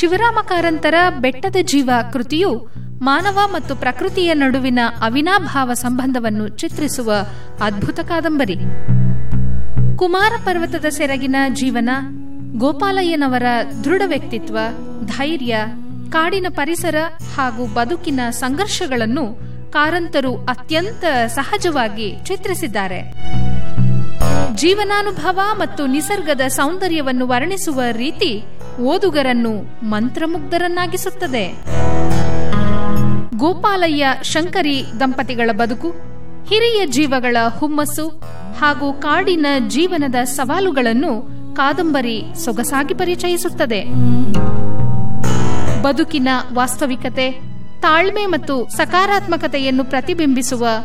ಶಿವರಾಮ ಕಾರಂತರ ಬೆಟ್ಟದ ಜೀವ ಕೃತಿಯು ಮಾನವ ಮತ್ತು ಪ್ರಕೃತಿಯ ನಡುವಿನ ಅವಿನಾಭಾವ ಸಂಬಂಧವನ್ನು ಚಿತ್ರಿಸುವ ಅದ್ಭುತ ಕಾದಂಬರಿ. ಕುಮಾರ ಪರ್ವತದ ಸೆರಗಿನ ಜೀವನ, ಗೋಪಾಲಯ್ಯನವರ ದೃಢ ವ್ಯಕ್ತಿತ್ವ, ಧೈರ್ಯ, ಕಾಡಿನ ಪರಿಸರ ಹಾಗೂ ಬದುಕಿನ ಸಂಘರ್ಷಗಳನ್ನು ಕಾರಂತರು ಅತ್ಯಂತ ಸಹಜವಾಗಿ ಚಿತ್ರಿಸಿದ್ದಾರೆ. ಜೀವನಾನುಭವ ಮತ್ತು ನಿಸರ್ಗದ ಸೌಂದರ್ಯವನ್ನು ವರ್ಣಿಸುವ ರೀತಿ ಓದುಗರನ್ನು ಮಂತ್ರಮುಗ್ಧರನ್ನಾಗಿಸುತ್ತದೆ. ಗೋಪಾಲಯ್ಯ ಶಂಕರಿ ದಂಪತಿಗಳ ಬದುಕು, ಹಿರಿಯ ಜೀವಗಳ ಹುಮ್ಮಸ್ಸು ಹಾಗೂ ಕಾಡಿನ ಜೀವನದ ಸವಾಲುಗಳನ್ನು ಕಾದಂಬರಿ ಸೊಗಸಾಗಿ ಪರಿಚಯಿಸುತ್ತದೆ. ಬದುಕಿನ ವಾಸ್ತವಿಕತೆ, ತಾಳ್ಮೆ ಮತ್ತು ಸಕಾರಾತ್ಮಕತೆಯನ್ನು ಪ್ರತಿಬಿಂಬಿಸುವ